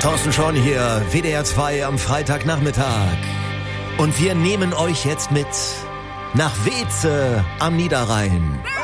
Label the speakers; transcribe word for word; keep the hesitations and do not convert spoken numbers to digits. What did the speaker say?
Speaker 1: Thorsten Schorn hier, W D R zwei am Freitagnachmittag. Und wir nehmen euch jetzt mit nach Weeze am Niederrhein.